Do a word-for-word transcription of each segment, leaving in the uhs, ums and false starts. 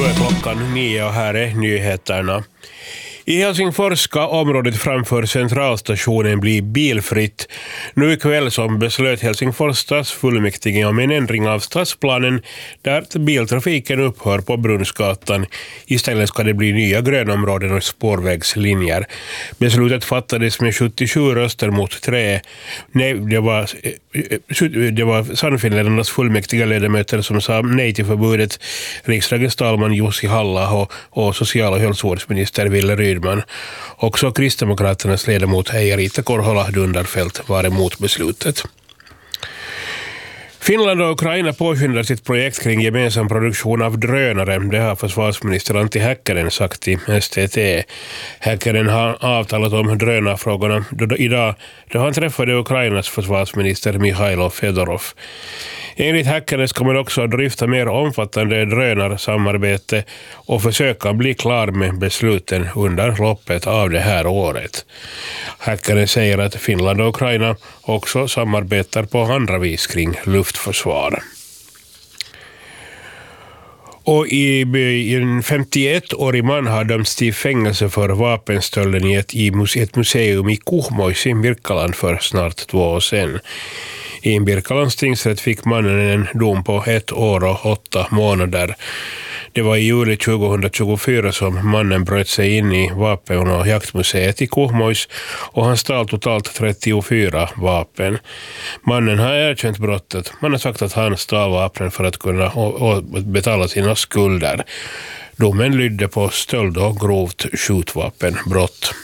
Nu är klockan nio och här är nyheterna. I Helsingfors ska området framför centralstationen bli bilfritt. Nu ikväll som beslöt Helsingfors stadsfullmäktige om en ändring av stadsplanen där biltrafiken upphör på Brunnsgatan. Istället ska det bli nya grönområden och spårvägslinjer. Beslutet fattades med sjuttiosju röster mot tre. Nej, det var, det var Sannfinländarnas fullmäktiga ledamöter som sa nej till förbudet. Riksdagens talman Jussi Halla och, och social- och hälsovårdsminister Ville Rydman. Också Kristdemokraternas ledamot Eija-Riitta Korhola Dundarfelt var emot beslutet. Finland och Ukraina påskyndar sitt projekt kring gemensam produktion av drönare. Det har försvarsminister Antti Häkkänen sagt i S T T. Häkkänen har avtalat om drönarfrågorna idag då han träffade Ukrainas försvarsminister Mihailo Fedorov. Enligt Häkkänen ska man också drifta mer omfattande drönarsamarbete och försöka bli klar med besluten under loppet av det här året. Häkkänen säger att Finland och Ukraina också samarbetar på andra vis kring luftförsvar. Och i en femtioettårig man har dömts till fängelse för vapenstölden i ett, i ett museum i Kuhmois i Birkaland för snart två år sedan. I Birkalands tingsrätt fick mannen en dom på ett år och åtta månader. Det var i juli tjugohundratjugofyra som mannen bröt sig in i vapen- och jaktmuseet i Kuhmois och han stal totalt trettiofyra vapen. Mannen har erkänt brottet. Man har sagt att han stal vapen för att kunna och, och betala sina skulder. Domen lydde på stöld och grovt skjutvapenbrott.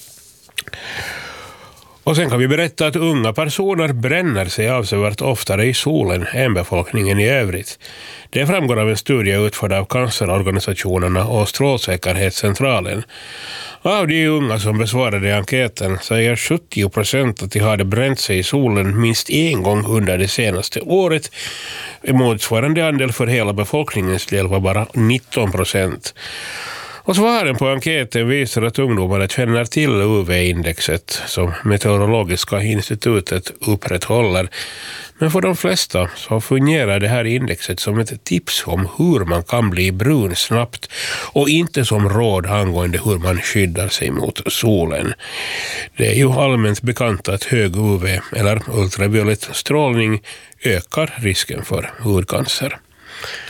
Och sen kan vi berätta att unga personer bränner sig avsevärt oftare i solen än befolkningen i övrigt. Det framgår av en studie utförd av cancerorganisationerna och Strålsäkerhetscentralen. Av de unga som besvarade enkäten säger sjuttio procent att de hade bränt sig i solen minst en gång under det senaste året. Motsvarande andel för hela befolkningens del var bara nitton procent. Och svaren på enkäten visar att ungdomarna känner till U V-indexet som Meteorologiska institutet upprätthåller. Men för de flesta så fungerar det här indexet som ett tips om hur man kan bli brun snabbt och inte som råd angående hur man skyddar sig mot solen. Det är ju allmänt bekant att hög U V eller ultraviolett strålning ökar risken för hudcancer.